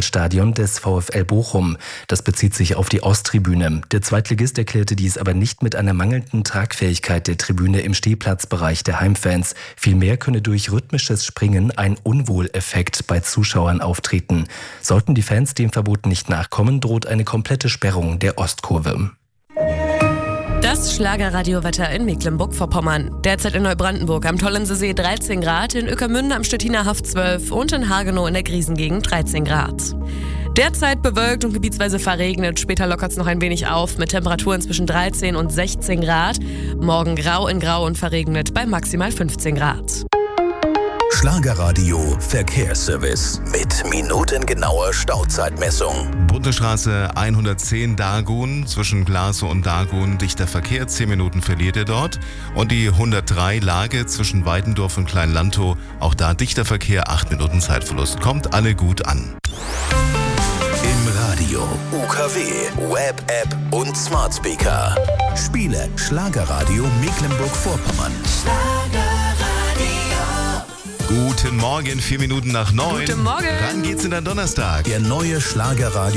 Fußballstadion des VfL Bochum. Das bezieht sich auf die Osttribüne. Der Zweitligist erklärte dies aber nicht mit einer mangelnden Tragfähigkeit der Tribüne im Stehplatzbereich der Heimfans. Vielmehr könne durch rhythmisches Springen ein Unwohleffekt bei Zuschauern auftreten. Sollten die Fans dem Verbot nicht nachkommen, droht eine komplette Sperrung der Ostkurve. Das Schlagerradiowetter in Mecklenburg-Vorpommern. Derzeit in Neubrandenburg am Tollensesee 13 Grad, in Ueckermünde am Stettiner Haff 12 und in Hagenow in der Griesengegend 13 Grad. Derzeit bewölkt und gebietsweise verregnet, später lockert es noch ein wenig auf mit Temperaturen zwischen 13 und 16 Grad. Morgen grau in grau und verregnet bei maximal 15 Grad. Schlagerradio Verkehrsservice mit minutengenauer Stauzeitmessung. Bundesstraße 110 Dagun, zwischen Glasow und Dagun dichter Verkehr, 10 Minuten verliert ihr dort. Und die 103 Lage zwischen Weidendorf und Kleinlantow, auch da dichter Verkehr, 8 Minuten Zeitverlust. Kommt alle gut an. Im Radio, UKW, Web-App und Smart Speaker. Spiele Schlagerradio Mecklenburg-Vorpommern. Guten Morgen, 4 Minuten nach 9. Guten Morgen. Ran geht's in den Donnerstag. Der neue Schlagerradio